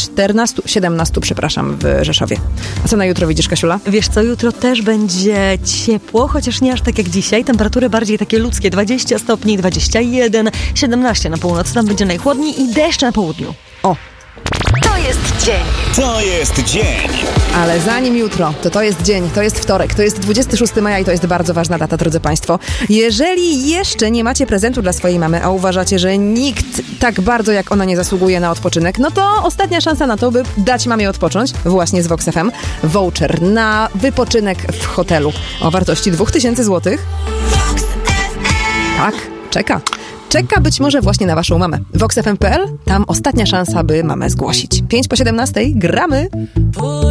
17, przepraszam, w Rzeszowie. A co na jutro widzisz, Kasiula? Wiesz co, jutro też będzie ciepło, chociaż nie aż tak jak dzisiaj. Temperatury bardziej takie ludzkie, 20 stopni, 21, 17 na północy, tam będzie najchłodniej i deszcz na południu. O! To jest dzień. To jest dzień. Ale zanim jutro, to jest dzień, to jest wtorek, to jest 26 maja i to jest bardzo ważna data, drodzy Państwo. Jeżeli jeszcze nie macie prezentu dla swojej mamy, a uważacie, że nikt tak bardzo jak ona nie zasługuje na odpoczynek, no to ostatnia szansa na to, by dać mamie odpocząć właśnie z Vox FM. Voucher na wypoczynek w hotelu o wartości 2000 zł. Tak, czeka. Czeka być może właśnie na waszą mamę. VoxFM.pl, tam ostatnia szansa, by mamę zgłosić. 5 po 17, gramy!